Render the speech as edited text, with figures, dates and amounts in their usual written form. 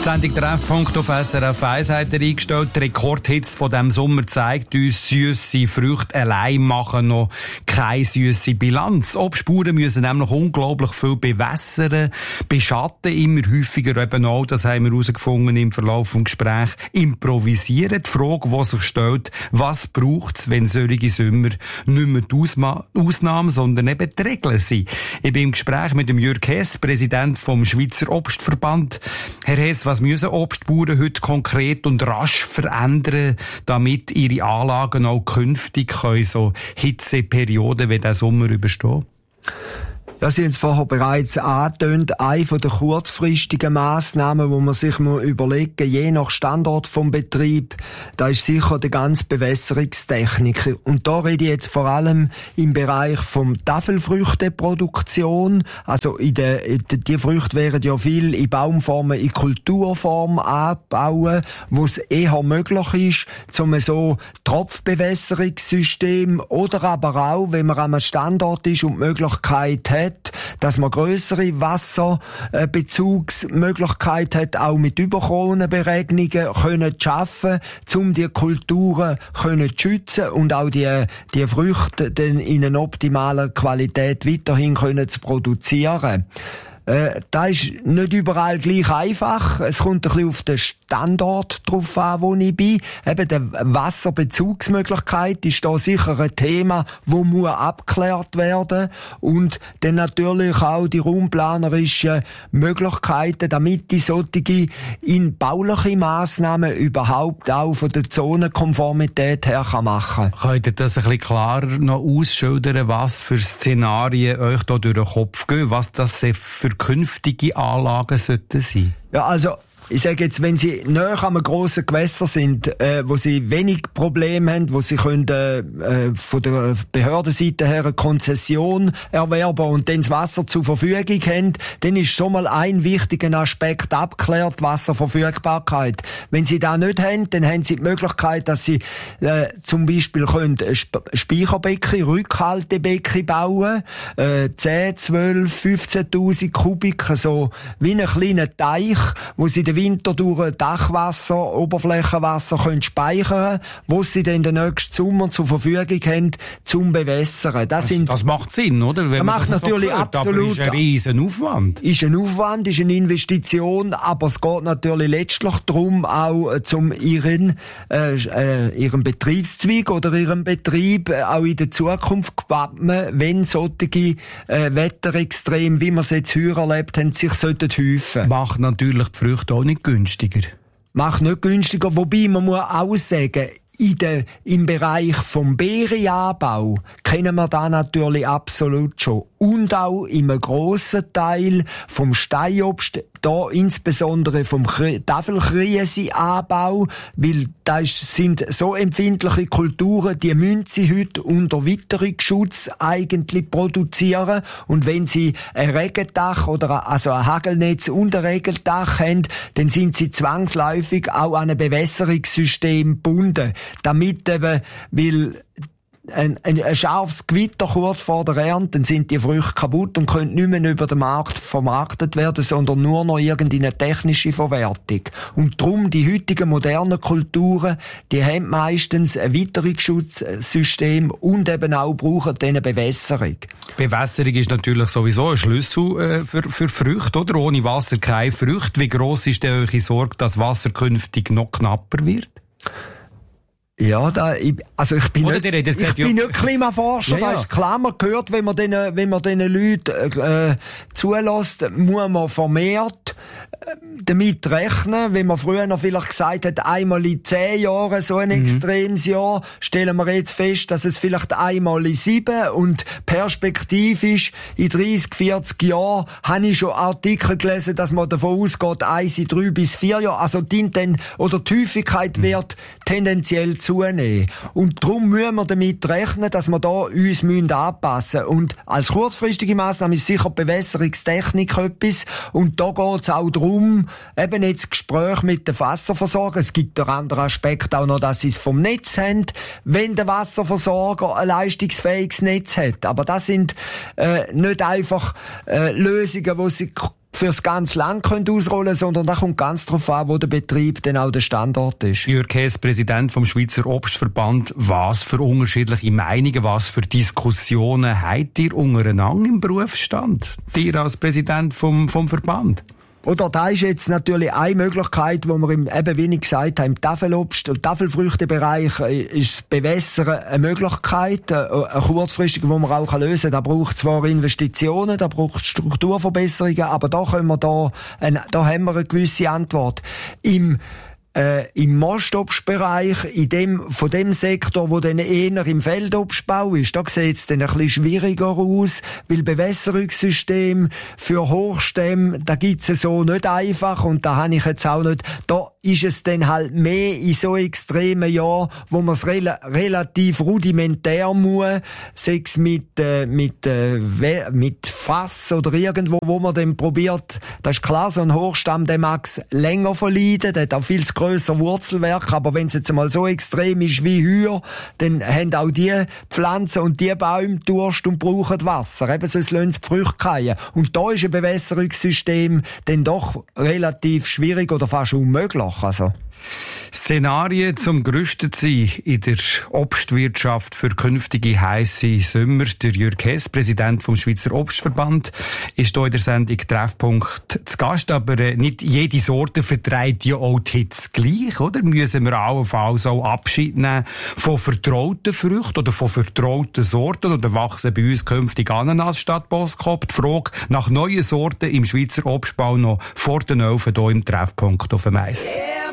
Die Sendung «Treffpunkt» auf SRF 1 hat er eingestellt. Die Rekordhitze von diesem Sommer zeigt uns, süsse Früchte allein machen noch keine süsse Bilanz. Obstspuren müssen nämlich unglaublich viel bewässern, beschatten, immer häufiger eben auch, das haben wir herausgefunden im Verlauf des Gesprächs, improvisieren. Die Frage, die sich stellt, was braucht es, wenn solche Sommer nicht mehr die Ausnahme, sondern eben die Regeln sind. Ich bin im Gespräch mit dem Jürg Hess, Präsident vom Schweizer Obstverband. Herr Hess, was müssen Obstbauern heute konkret und rasch verändern, damit ihre Anlagen auch künftig so Hitzeperioden wie der Sommer überstehen? Ja, Sie haben es vorher bereits angetönt. Eine von der kurzfristigen Massnahmen, wo man sich überlegen, je nach Standort vom Betrieb, da ist sicher die ganze Bewässerungstechnik. Und da rede ich jetzt vor allem im Bereich vom Tafelfrüchteproduktion. Also die Früchte werden ja viel in Baumformen, in Kulturform anbauen, wo es eher möglich ist, zum so Tropfbewässerungssystem oder aber auch, wenn man an einem Standort ist und die Möglichkeit hat, dass man grössere Wasserbezugsmöglichkeit hat, auch mit Überkronenberegnungen können zu schaffen, um die Kulturen können zu schützen und auch die Früchte dann in einer optimalen Qualität weiterhin können zu produzieren. Das ist nicht überall gleich einfach. Es kommt ein bisschen auf den Standort drauf an, wo ich bin. Eben die Wasserbezugsmöglichkeit ist da sicher ein Thema, wo muss abgeklärt werden. Und dann natürlich auch die raumplanerischen Möglichkeiten, damit die solche in bauliche Massnahmen überhaupt auch von der Zonenkonformität her machen kann. Könnt ihr das ein bisschen klarer noch ausschildern, was für Szenarien euch da durch den Kopf gehen, was das für künftige Anlagen sollten sein? Ja, also ich sage jetzt, wenn Sie näher an einem grossen Gewässer sind, wo Sie wenig Probleme haben, wo Sie können von der Behördenseite her eine Konzession erwerben und dann das Wasser zur Verfügung haben, dann ist schon mal ein wichtiger Aspekt abgeklärt, Wasserverfügbarkeit. Wenn Sie das nicht haben, dann haben Sie die Möglichkeit, dass Sie zum Beispiel können Speicherbecken, Rückhaltebecken bauen, 10, 12, 15'000 Kubik, so wie einen kleinen Teich, wo Sie den Winter durch Dachwasser, Oberflächenwasser können speichern, wo sie dann den nächsten Sommer zur Verfügung haben, zum Bewässern. Das macht Sinn, oder? Wenn man macht das natürlich so hört, absolut. Aber ist ein riesen Aufwand. Ist ein Aufwand, ist eine Investition, aber es geht natürlich letztlich darum, auch ihren Betriebszweig oder ihren Betrieb auch in der Zukunft wappnen, wenn solche Wetterextreme, wie wir es jetzt heuer erlebt haben, sich häufen sollten. Macht natürlich die Früchte auch nicht günstiger. Macht nicht günstiger, wobei man muss auch sagen, im Bereich vom Beerenanbau kennen wir da natürlich absolut schon. Und auch in einem grossen Teil vom Steinobst, da insbesondere vom Tafelkriese-Anbau, weil das sind so empfindliche Kulturen, die müssen sie heute unter Witterungsschutz eigentlich produzieren. Und wenn sie ein Regendach oder ein Hagelnetz und ein Regendach haben, dann sind sie zwangsläufig auch an ein Bewässerungssystem gebunden. Damit eben, weil ein scharfes Gewitter kurz vor der Ernte, dann sind die Früchte kaputt und können nicht mehr über den Markt vermarktet werden, sondern nur noch irgendeine technische Verwertung. Und darum, die heutigen modernen Kulturen, die haben meistens ein Witterungsschutzsystem und eben auch brauchen diese Bewässerung. Bewässerung ist natürlich sowieso ein Schlüssel für Früchte, oder? Ohne Wasser keine Früchte. Wie gross ist denn eure Sorge, dass Wasser künftig noch knapper wird? Ja, ich bin nicht Klimaforscher, ja. Das ist klar, man hört, wenn man diesen Leuten zulässt, muss man vermehrt damit rechnen, wenn man früher noch vielleicht gesagt hat, einmal in 10 Jahren so ein extremes Jahr, stellen wir jetzt fest, dass es vielleicht einmal in 7 und perspektivisch in 30, 40 Jahren habe ich schon Artikel gelesen, dass man davon ausgeht, 1 in 3 bis 4 Jahre, also die Häufigkeit wird tendenziell zunehmen. Und darum müssen wir damit rechnen, dass wir da uns anpassen müssen. Und als kurzfristige Massnahme ist sicher Bewässerungstechnik etwas. Und da geht es auch darum, eben jetzt Gespräch mit den Wasserversorgern. Es gibt einen anderen Aspekt auch noch, dass sie es vom Netz haben, wenn der Wasserversorger ein leistungsfähiges Netz hat. Aber das sind nicht einfach Lösungen, die sie fürs ganze Land ausrollen können, sondern da kommt ganz drauf an, wo der Betrieb dann auch der Standort ist. Jürg Hess, Präsident vom Schweizer Obstverband. Was für unterschiedliche Meinungen, was für Diskussionen habt ihr untereinander im Berufsstand? Ihr als Präsident vom Verband? Oder da ist jetzt natürlich eine Möglichkeit, wo wir eben, wie ich gesagt habe, im Tafelobst- und Tafelfrüchtebereich ist Bewässern eine Möglichkeit, eine kurzfristige, die man auch lösen kann. Da braucht zwar Investitionen, da braucht Strukturverbesserungen, aber da haben wir eine gewisse Antwort. Im Mostobstbereich, von dem Sektor, wo dann eher im Feldobstbau ist, da sieht es dann ein bisschen schwieriger aus, weil Bewässerungssystem für Hochstämme, da gibt's es so nicht einfach, und da habe ich jetzt auch nicht, da ist es dann halt mehr in so extremen Jahren, wo man es relativ rudimentär muss, sei es mit Fass oder irgendwo, wo man dann probiert. Das ist klar, so ein Hochstamm, der mag es länger verleiden, der hat auch viel zu grösser Wurzelwerk, aber wenn es jetzt mal so extrem ist wie Heuer, dann haben auch die Pflanzen und die Bäume Durst und brauchen Wasser. Eben sonst lassen sie die Früchte fallen. Und da ist ein Bewässerungssystem dann doch relativ schwierig oder fast unmöglich. Also. Szenarien zum gerüstet sein in der Obstwirtschaft für künftige heisse Sommer. Der Jürg Hess, Präsident vom Schweizer Obstverband, ist hier in der Sendung Treffpunkt zu Gast. Aber nicht jede Sorte verträgt ja auch die Hitze gleich, oder? Müssen wir allenfalls auch Abschied nehmen von vertrauten Früchten oder von vertrauten Sorten? Oder wachsen bei uns künftig Ananas statt Boskop? Die Frage nach neuen Sorten im Schweizer Obstbau noch vor den Öfen hier im Treffpunkt auf dem Eis.